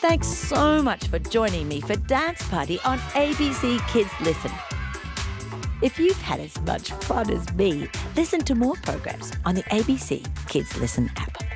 Thanks so much for joining me for Dance Party on ABC Kids Listen. If you've had as much fun as me, listen to more programs on the ABC Kids Listen app.